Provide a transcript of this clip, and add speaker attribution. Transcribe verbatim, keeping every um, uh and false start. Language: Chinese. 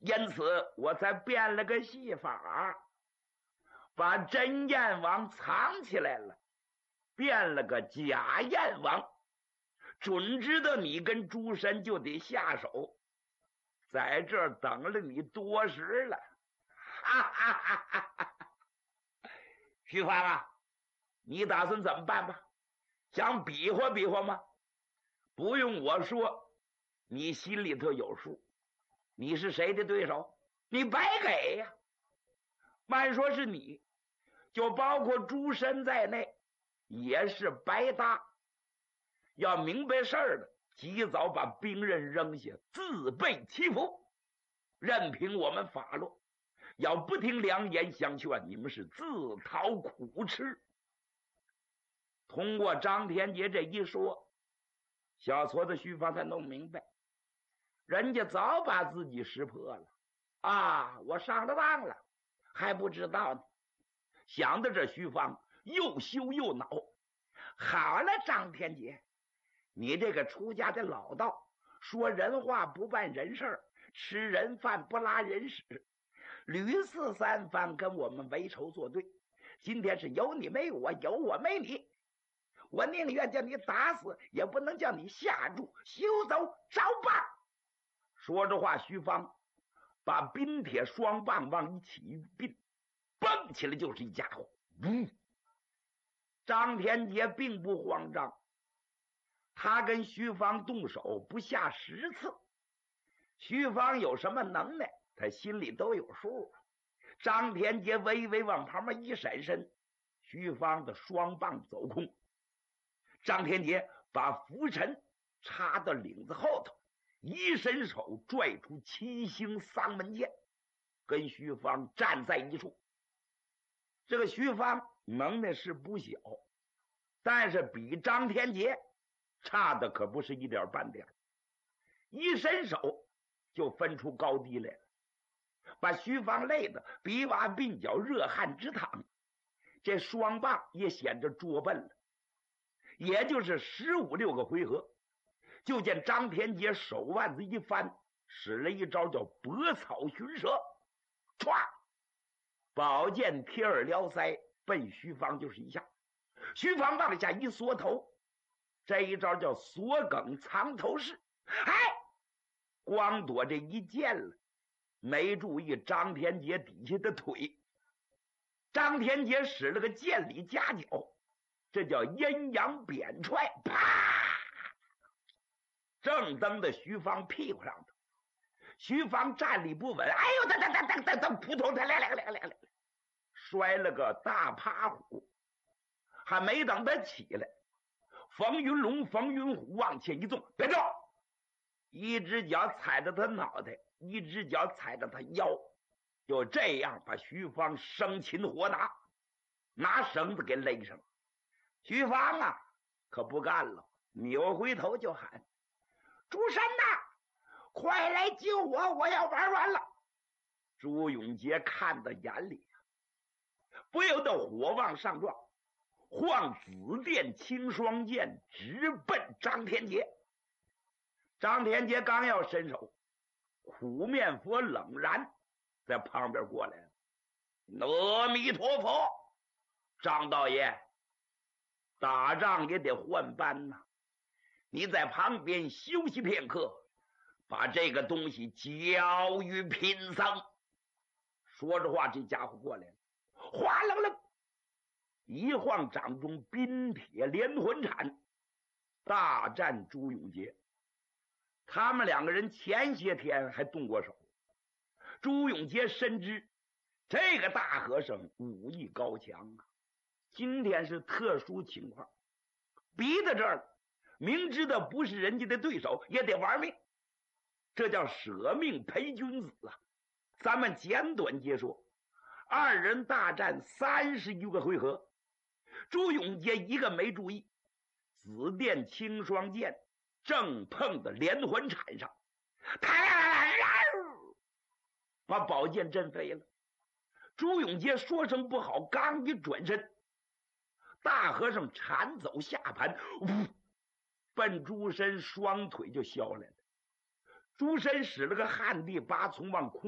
Speaker 1: 因此我才变了个戏法，把真燕王藏起来了，变了个假燕王，准知道你跟朱深就得下手，在这儿等了你多时了。哈哈哈哈哈！徐芳啊，你打算怎么办吧？想比划比划吗？不用我说，你心里头有数。你是谁的对手？你白给呀！慢说是你，就包括朱深在内，也是白搭。要明白事儿的，及早把兵刃扔下，自备其服，任凭我们发落。要不听良言相劝，你们是自讨苦吃。通过张天杰这一说，小矬子徐芳才弄明白，人家早把自己识破了啊！我上了当了，还不知道呢。想到这，徐芳又羞又恼。好了，张天杰，你这个出家的老道，说人话不办人事，吃人饭不拉人屎，屡次三番跟我们为仇作对。今天是有你没我，有我没你，我宁愿叫你打死，也不能叫你下注，休走招棒。说着话，徐芳把冰铁双棒往一起一并，蹦起来就是一家伙。嗯，张天杰并不慌张，他跟徐芳动手不下十次，徐芳有什么能耐，他心里都有数。张天杰微微往旁边一闪身，徐芳的双棒走空。张天杰把拂尘插到领子后头，一伸手拽出七星丧门剑，跟徐芳站在一处。这个徐芳能耐是不小，但是比张天杰差的可不是一点半点，一伸手就分出高低来了，把徐芳累得比瓦鬓角热汗直淌，这双棒也显着拙笨了。也就是十五六个回合，就见张天杰手腕子一翻，使了一招叫百草寻蛇，歘，宝剑贴耳撩腮，奔徐芳就是一下。徐芳往下一缩头，这一招叫锁梗藏头式。哎，光躲这一剑了，没注意张天杰底下的腿。张天杰使了个剑里夹角，这叫阴阳扁踹，啪，正蹬在徐芳屁股上头。徐芳站立不稳，哎呦，等等等等等等，扑通，他来来来来来，摔了个大趴虎。还没等他起来，冯云龙、冯云虎往前一纵，别动！一只脚踩着他脑袋，一只脚踩着他腰，就这样把徐芳生擒活拿，拿绳子给勒上了。徐芳啊，可不干了，扭回头就喊：“朱深呐，快来救我！我要玩完了！”朱永杰看到眼里，不由得火往上撞，晃紫电青双剑直奔张天杰。张天杰刚要伸手，苦面佛冷然在旁边过来了：“阿弥陀佛，张道爷，打仗也得换班呐，你在旁边休息片刻，把这个东西交于贫僧。”说着话，这家伙过来了，哗楞楞一晃掌中冰铁连环铲，大战朱永杰。他们两个人前些天还动过手。朱永杰深知这个大和尚武艺高强啊，今天是特殊情况，逼到这儿了，明知道不是人家的对手也得玩命，这叫舍命陪君子啊。咱们简短接说，二人大战三十余个回合，朱永杰一个没注意，紫电青双剑正碰到连环铲上，把宝剑震飞了。朱永杰说声不好，刚一转身，大和尚铲走下盘，呜，奔朱深双腿就削来了。朱深使了个旱地拔葱往空